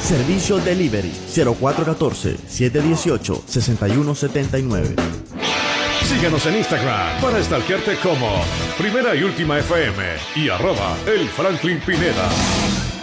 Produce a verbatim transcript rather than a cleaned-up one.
Servicio Delivery cero cuatro uno cuatro, siete uno ocho, seis uno siete nueve. Síguenos en Instagram para stalkearte como Primera y Última F M y arroba el Franklin Pineda.